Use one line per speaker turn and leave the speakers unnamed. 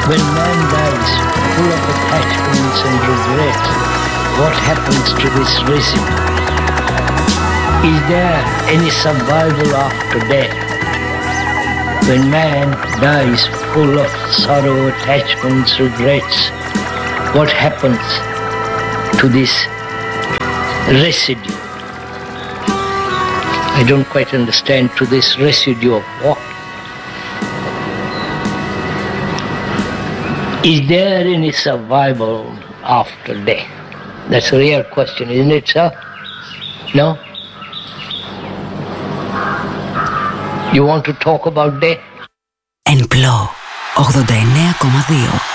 When man dies, full of attachments and regrets, what happens to this residue? Is there any survival after death? When man dies full of sorrow, attachments, regrets, what happens to this residue? I don't quite understand. To this residue of what? Is there any survival after death? That's a real question, isn't it, sir? No? You want to talk about death?
Εν πλώ 89,2